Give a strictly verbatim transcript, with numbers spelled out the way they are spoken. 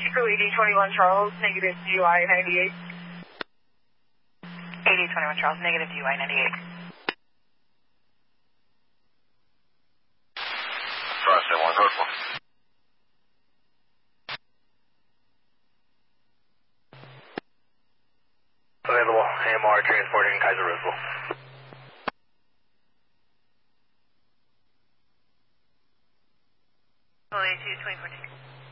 Chico eighty twenty-one Charles, negative D U I ninety-eight. eighty twenty-one Charles, negative D U I ninety-eight. Frost at one, code four. Available, A M R transporting Kaiser Roseville. eighty-two twenty-four.